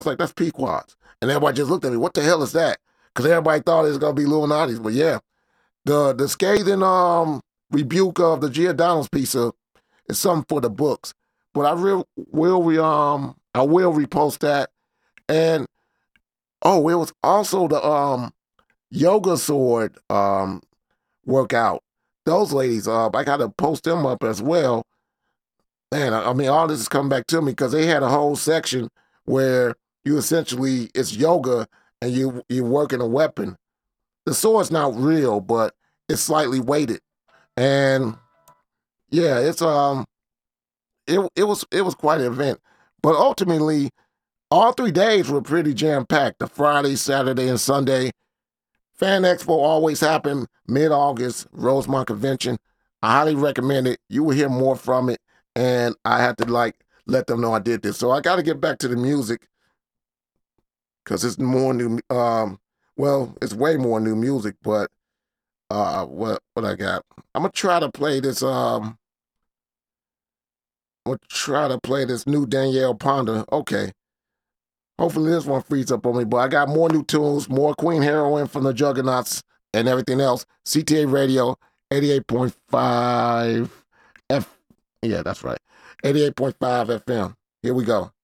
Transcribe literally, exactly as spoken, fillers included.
was like, that's Pequods. And everybody just looked at me, what the hell is that? Because everybody thought it was going to be Illuminati's. But yeah, the the scathing um, rebuke of the Giordano's pizza is something for the books. But I real will re, um I will repost that. And oh, it was also the um yoga sword um workout. Those ladies, uh, I got to post them up as well. Man, I, I mean, all this is coming back to me because they had a whole section where you essentially it's yoga and you you're working a weapon. The sword's not real, but it's slightly weighted, and yeah, it's um, it it was it was quite an event. But ultimately, all three days were pretty jam packed. The Friday, Saturday, and Sunday. Fan Expo always happened mid-August, Rosemont Convention. I highly recommend it. You will hear more from it, and I had to like let them know I did this. So I got to get back to the music because it's more new. Um, well, it's way more new music, but uh, what what I got? I'm gonna try to play this. Um, I'm gonna try to play this new Danielle Ponder. Okay. Hopefully this one frees up on me, but I got more new tunes, more Queen Heroine from the Juggernauts and everything else. C T A Radio, eighty-eight point five F. Yeah, that's right. eighty-eight point five F M. Here we go.